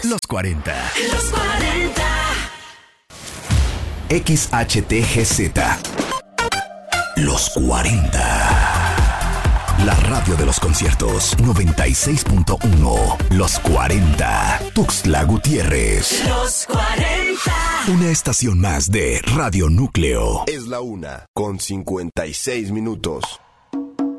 Los 40. Los 40. XHTGZ. Los 40. La radio de los conciertos 96.1. Los 40. Tuxtla Gutiérrez. Los 40. Una estación más de Radio Núcleo. Es la 1:56 minutos.